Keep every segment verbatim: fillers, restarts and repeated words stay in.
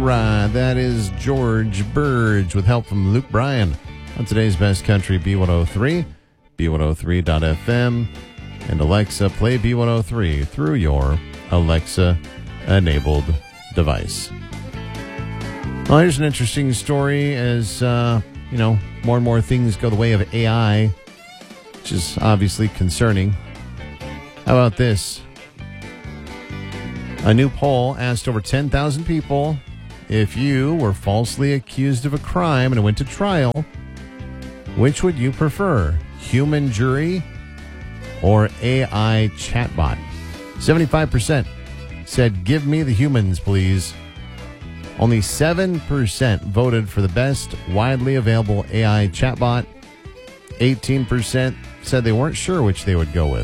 Right, that is George Burge with help from Luke Bryan on today's Best Country B one oh three, B one oh three dot F M, and Alexa, play B one oh three through your Alexa-enabled device. Well, here's an interesting story as, uh, you know, more and more things go the way of A I, which is obviously concerning. How about this? A new poll asked over ten thousand people if you were falsely accused of a crime and went to trial, which would you prefer, human jury or A I chatbot? seventy-five percent said, give me the humans, please. Only seven percent voted for the best widely available A I chatbot. eighteen percent said they weren't sure which they would go with.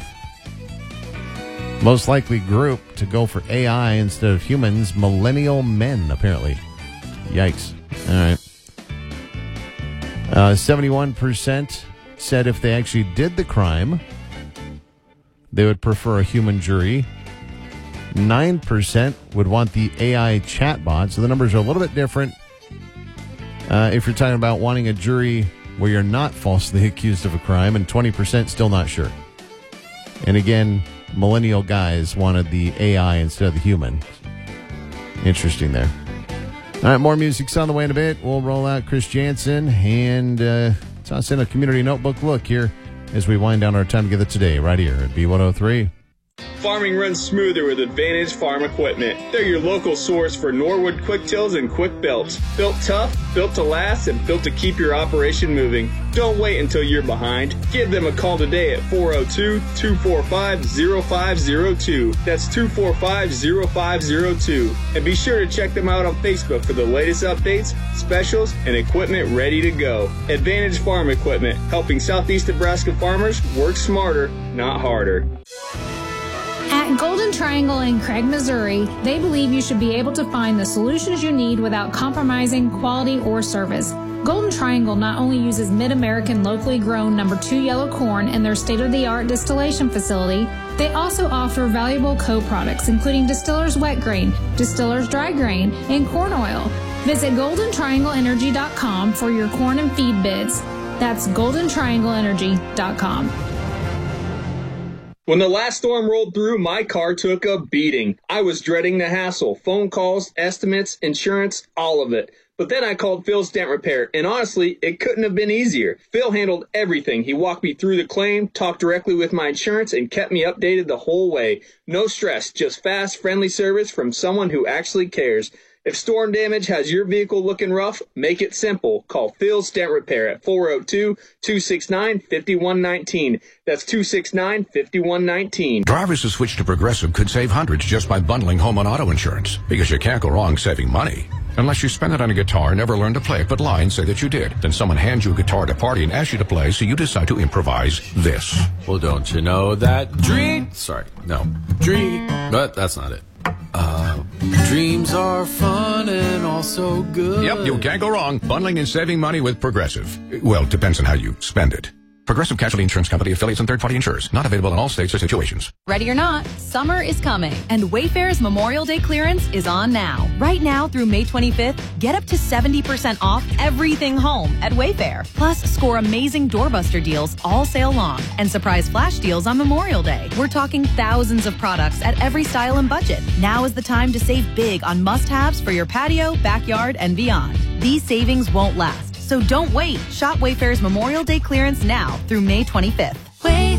Most likely group to go for A I instead of humans, millennial men, apparently. Yikes. All right. Uh, seventy-one percent said if they actually did the crime, they would prefer a human jury. nine percent would want the A I chatbot, so the numbers are a little bit different. Uh, if you're talking about wanting a jury where you're not falsely accused of a crime, and twenty percent still not sure. And again, millennial guys wanted the A I instead of the human. Interesting there. All right, more music's on the way in a bit. We'll roll out Chris Jansen and uh, toss in a community notebook look here as we wind down our time together today, right here at B one oh three. Farming runs smoother with Advantage Farm Equipment. They're your local source for Norwood quick tills and quick belts. Built tough, built to last, and built to keep your operation moving. Don't wait until you're behind. Give them a call today at four oh two, two four five, oh five oh two. That's two four five, oh five oh two. And be sure to check them out on Facebook for the latest updates, specials, and equipment ready to go. Advantage Farm Equipment, helping Southeast Nebraska farmers work smarter, not harder. At Golden Triangle in Craig, Missouri, they believe you should be able to find the solutions you need without compromising quality or service. Golden Triangle not only uses Mid-American locally grown number two yellow corn in their state-of-the-art distillation facility, they also offer valuable co-products including Distiller's Wet Grain, Distiller's Dry Grain, and corn oil. Visit golden triangle energy dot com for your corn and feed bids. That's golden triangle energy dot com. When the last storm rolled through, my car took a beating. I was dreading the hassle, phone calls, estimates, insurance, all of it. But then I called Phil's Dent Repair, and honestly, it couldn't have been easier. Phil handled everything. He walked me through the claim, talked directly with my insurance, and kept me updated the whole way. No stress, just fast, friendly service from someone who actually cares. If storm damage has your vehicle looking rough, make it simple. Call Phil's Dent Repair at four oh two, two six nine, five one one nine. That's two six nine, five one one nine. Drivers who switch to Progressive could save hundreds just by bundling home and auto insurance, because you can't go wrong saving money. Unless you spend it on a guitar, never learn to play it, but lie and say that you did. Then someone hands you a guitar at a party and asks you to play, so you decide to improvise this. Well, don't you know that dream... Sorry, no. Dream... But that's not it. Uh, dreams are fun and also good. Yep, you can't go wrong. Bundling and saving money with Progressive. Well, it depends on how you spend it. Progressive Casualty Insurance Company, affiliates, and third-party insurers. Not available in all states or situations. Ready or not, summer is coming, and Wayfair's Memorial Day clearance is on now. Right now through May twenty-fifth, get up to seventy percent off everything home at Wayfair. Plus, score amazing doorbuster deals all sale long and surprise flash deals on Memorial Day. We're talking thousands of products at every style and budget. Now is the time to save big on must-haves for your patio, backyard, and beyond. These savings won't last. So don't wait. Shop Wayfair's Memorial Day clearance now through May twenty-fifth. Wait.